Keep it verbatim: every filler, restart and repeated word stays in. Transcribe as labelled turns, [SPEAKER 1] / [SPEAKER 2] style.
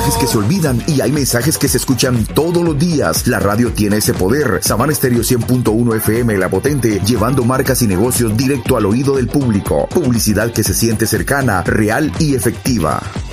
[SPEAKER 1] mensajes que se olvidan y hay mensajes que se escuchan todos los días. La radio tiene ese poder. Sabana Estéreo cien punto uno F M, La Potente, llevando marcas y negocios directo al oído del público. Publicidad que se siente cercana, real y efectiva.